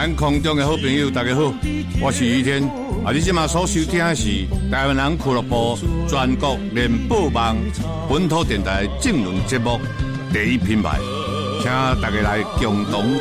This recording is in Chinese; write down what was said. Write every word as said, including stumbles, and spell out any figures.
咱空中的好朋友，大家好，我是于天。啊，你即马所收听的是台湾人俱乐部全国联播网本土电台政论节目第一品牌，请大家来共同